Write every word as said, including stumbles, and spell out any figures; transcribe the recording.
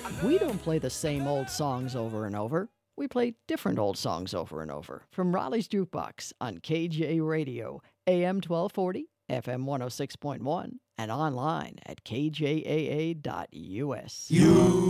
We don't play the same old songs over and over. We play different old songs over and over. From Raleigh's Jukebox on K J Radio, A M twelve forty, F M one oh six point one, and online at K J A A dot U S. You